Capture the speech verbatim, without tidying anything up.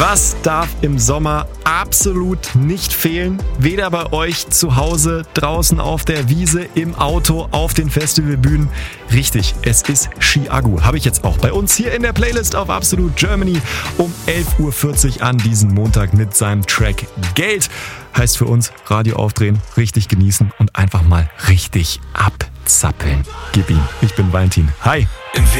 Was darf im Sommer absolut nicht fehlen? Weder bei euch zu Hause, draußen auf der Wiese, im Auto, auf den Festivalbühnen. Richtig, es ist Ski-Agu. Habe ich jetzt auch bei uns hier in der Playlist auf Absolut Germany um elf Uhr vierzig an diesem Montag mit seinem Track Geld. Heißt für uns Radio aufdrehen, richtig genießen und einfach mal richtig abzappeln. Gib ihm. Ich bin Valentin. Hi.